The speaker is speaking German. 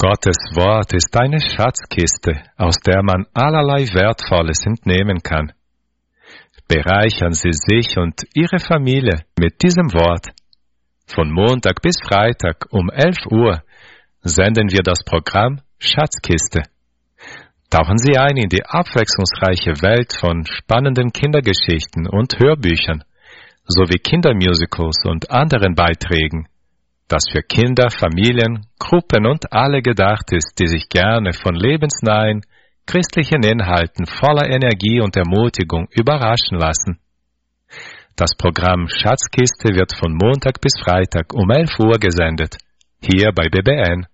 Gottes Wort ist eine Schatzkiste, aus der man allerlei Wertvolles entnehmen kann. Bereichern Sie sich und Ihre Familie mit diesem Wort. Von Montag bis Freitag um 11 Uhr senden wir das Programm Schatzkiste. Tauchen Sie ein in die abwechslungsreiche Welt von spannenden Kindergeschichten und Hörbüchern, sowie Kindermusicals und anderen Beiträgen, das für Kinder, Familien, Gruppen und alle gedacht ist, die sich gerne von lebensnahen, christlichen Inhalten voller Energie und Ermutigung überraschen lassen. Das Programm Schatzkiste wird von Montag bis Freitag um 11 Uhr gesendet, hier bei BBN.